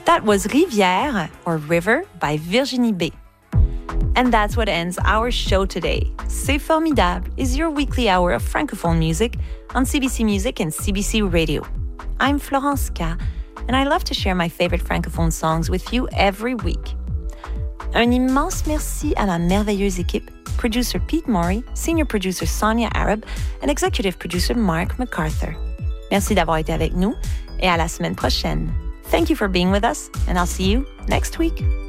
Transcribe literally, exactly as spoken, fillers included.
That was Rivière, or River, by Virginie B. And that's what ends our show today. C'est Formidable is your weekly hour of Francophone music on C B C Music and C B C Radio. I'm Florence K, and I love to share my favorite Francophone songs with you every week. Un immense merci à ma merveilleuse équipe, producer Pete Morey, senior producer Sonia Arab, and executive producer Mark MacArthur. Merci d'avoir été avec nous, et à la semaine prochaine. Thank you for being with us, and I'll see you next week.